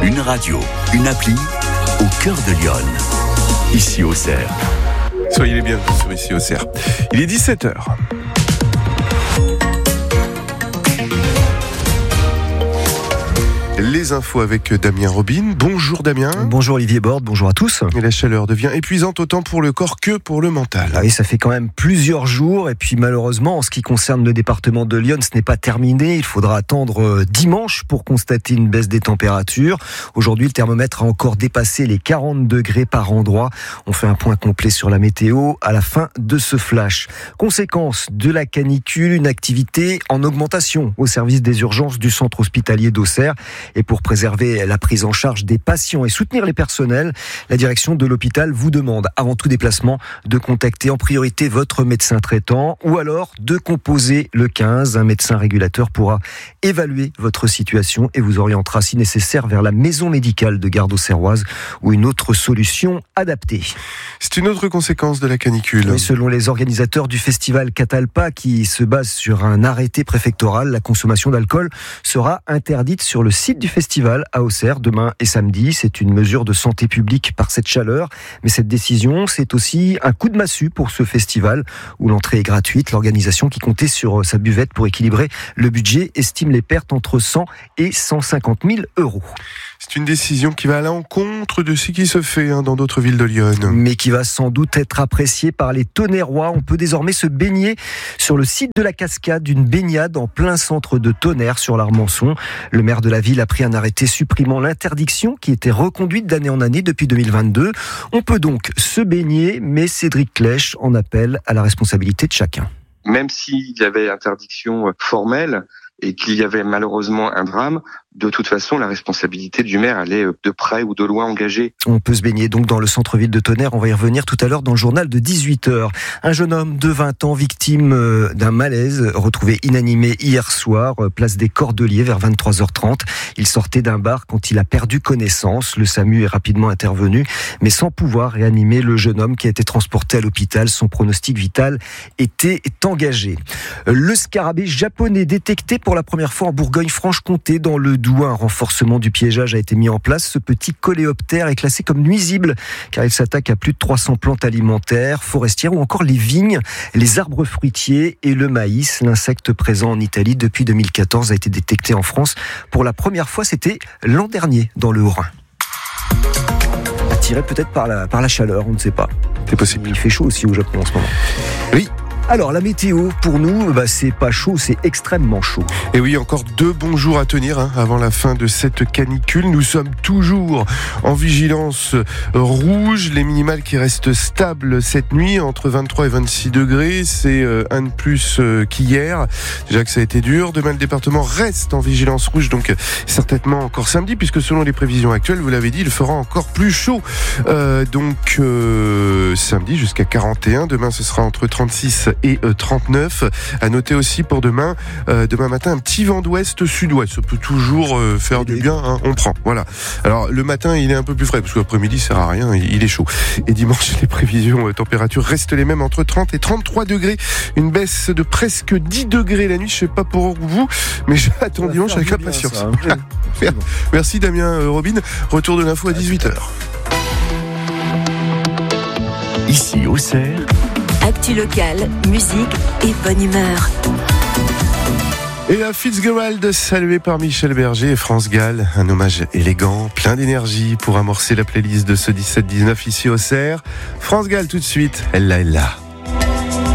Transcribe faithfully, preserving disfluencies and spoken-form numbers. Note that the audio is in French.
Une radio, une appli, au cœur de Lyon. Ici Auxerre. Soyez les bienvenus sur Ici Auxerre. Il est dix-sept heures. Les infos avec Damien Robin. Bonjour Damien. Bonjour Olivier Borde, bonjour à tous. Et la chaleur devient épuisante autant pour le corps que pour le mental. Ah oui, ça fait quand même plusieurs jours et puis malheureusement en ce qui concerne le département de Lyon, ce n'est pas terminé. Il faudra attendre dimanche pour constater une baisse des températures. Aujourd'hui, le thermomètre a encore dépassé les quarante degrés par endroit. On fait un point complet sur la météo à la fin de ce flash. Conséquence de la canicule, une activité en augmentation au service des urgences du centre hospitalier d'Auxerre. Et pour préserver la prise en charge des patients et soutenir les personnels, la direction de l'hôpital vous demande, avant tout déplacement, de contacter en priorité votre médecin traitant ou alors de composer le quinze. Un médecin régulateur pourra évaluer votre situation et vous orientera si nécessaire vers la maison médicale de garde auxerroise ou une autre solution adaptée. C'est une autre conséquence de la canicule. Oui, selon les organisateurs du festival Catalpa, qui se base sur un arrêté préfectoral, la consommation d'alcool sera interdite sur le site du festival à Auxerre demain et samedi. C'est une mesure de santé publique par cette chaleur, mais cette décision, c'est aussi un coup de massue pour ce festival où l'entrée est gratuite. L'organisation qui comptait sur sa buvette pour équilibrer le budget estime les pertes entre cent et cent cinquante mille euros. C'est une décision qui va à l'encontre de ce qui se fait hein, dans d'autres villes de Lyon. Mais qui va sans doute être appréciée par les Tonnerrois. On peut désormais se baigner sur le site de la cascade, d'une baignade en plein centre de Tonnerre sur l'Armançon. Le maire de la ville a pris un arrêté supprimant l'interdiction qui était reconduite d'année en année depuis deux mille vingt-deux. On peut donc se baigner, mais Cédric Clèche en appelle à la responsabilité de chacun. Même s'il y avait interdiction formelle et qu'il y avait malheureusement un drame, de toute façon, la responsabilité du maire, elle est de près ou de loin engagée. On peut se baigner donc dans le centre-ville de Tonnerre. On va y revenir tout à l'heure dans le journal de dix-huit heures. Un jeune homme de vingt ans, victime d'un malaise, retrouvé inanimé hier soir, place des Cordeliers vers vingt-trois heures trente. Il sortait d'un bar quand il a perdu connaissance. Le SAMU est rapidement intervenu, mais sans pouvoir réanimer le jeune homme qui a été transporté à l'hôpital. Son pronostic vital était engagé. Le scarabée japonais détecté pour la première fois en Bourgogne-Franche-Comté dans le D'où un renforcement du piégeage a été mis en place. Ce petit coléoptère est classé comme nuisible car il s'attaque à plus de trois cents plantes alimentaires, forestières ou encore les vignes, les arbres fruitiers et le maïs. L'insecte présent en Italie depuis deux mille quatorze a été détecté en France. Pour la première fois, c'était l'an dernier dans le Haut-Rhin. Attiré peut-être par la, par la chaleur, on ne sait pas. C'est possible. Il fait chaud aussi au Japon en ce moment. Oui. Alors, la météo, pour nous, bah, c'est pas chaud, c'est extrêmement chaud. Et oui, encore deux bons jours à tenir hein, avant la fin de cette canicule. Nous sommes toujours en vigilance rouge. Les minimales qui restent stables cette nuit, entre vingt-trois et vingt-six degrés. C'est euh, un de plus euh, qu'hier. Déjà que ça a été dur. Demain, le département reste en vigilance rouge, donc euh, certainement encore samedi, puisque selon les prévisions actuelles, vous l'avez dit, il fera encore plus chaud. Euh, donc, euh, samedi jusqu'à quarante et un. Demain, ce sera entre trente-six et trente-neuf. À noter aussi pour demain, euh, demain matin, un petit vent d'ouest-sud-ouest. Ça peut toujours euh, faire du bien, hein, on prend. Voilà. Alors le matin, il est un peu plus frais parce que l'après-midi, ça sert à rien, il est chaud. Et dimanche, les prévisions euh, températures restent les mêmes entre trente et trente-trois degrés. Une baisse de presque dix degrés la nuit. Je sais pas pour vous, mais j'attends dimanche avec impatience. Ça, hein. Merci Damien euh, Robin. Retour de l'info à dix-huit heures. Ici Auxerre. Actu locale, musique et bonne humeur. Et la Fitzgerald, saluée par Michel Berger et France Gall. Un hommage élégant, plein d'énergie pour amorcer la playlist de ce dix-sept dix-neuf ici au Auxerre. France Gall tout de suite, elle là, elle là.